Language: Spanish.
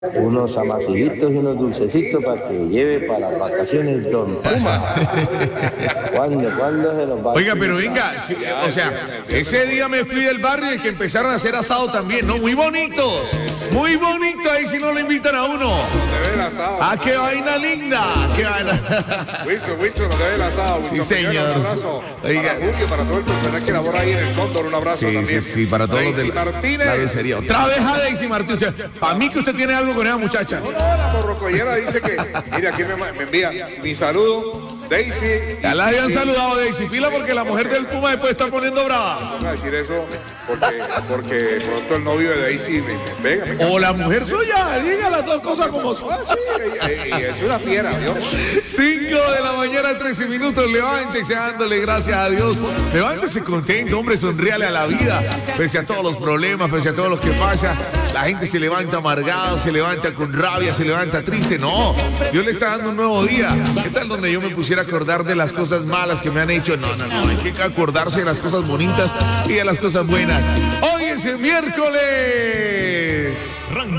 unos amasijitos y unos dulcecitos para que lleve para las vacaciones Don Puma. ¿Cuándo se los va a Oiga, pero venga, sí, o sea, ese día me fui del barrio y que empezaron a hacer asado también, ¿no? Muy bonitos, ahí si no lo invitan a uno. Debe el asado. ¡Ah, qué vaina linda! ¡Qué vaina! Wilson, nos debe el asado. Wilson, Sí, señor. Un abrazo Oiga. para Julio, para todo el personal que labora ahí en el Cóndor, un abrazo también. Sí, para todos los Daisy de la Martínez. sería. Otra vez a Daisy Martínez. Para mí que usted tiene algo con esa muchacha. No, la borrocollera dice que, mira, aquí me envía mi saludo, Daisy. Ya la habían saludado, Daisy. Pila porque la mujer del Puma después está poniendo brava. Vamos a decir eso porque pronto el novio de Daisy me pega. O la mujer suya, diga las dos cosas como son. Sí, y es una fiera, Dios. 5 de la mañana, 13 minutos. Levántese dándole gracias a Dios. Levántese contento, hombre, sonríale a la vida. Pese a todos los problemas, pese a todo lo que pasa, la gente se levanta amargado, se levanta con rabia, se levanta triste. No, Dios le está dando un nuevo día. ¿Qué tal donde yo me pusiera a acordar de las cosas malas que me han hecho? No. Hay que acordarse de las cosas bonitas y de las cosas buenas. Hoy es el miércoles.